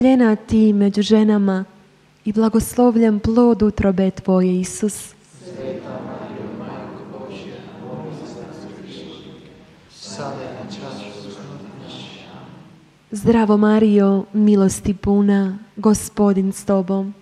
Blagoslovljena ti među ženama i blagoslovljen plod utrobe tvoje, Isus. Sveta Marijo, Majko Božja, moli za nas griješne, sada i na času smrti naše. Amen. Zdravo Marijo, milosti puna, Gospodin s tobom.